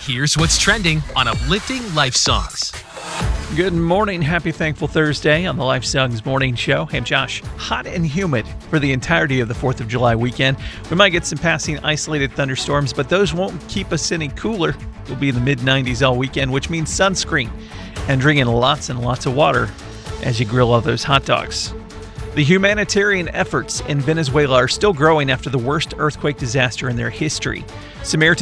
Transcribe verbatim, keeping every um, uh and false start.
Here's what's trending on Uplifting Life Songs. Good morning. Happy Thankful Thursday on the Life Songs Morning Show. Hey, I'm Josh. Hot and humid for the entirety of the fourth of July weekend. We might get some passing isolated thunderstorms, but those won't keep us any cooler. We'll be in the mid nineties all weekend, which means sunscreen and drinking lots and lots of water as you grill all those hot dogs. The humanitarian efforts in Venezuela are still growing after the worst earthquake disaster in their history. Samaritan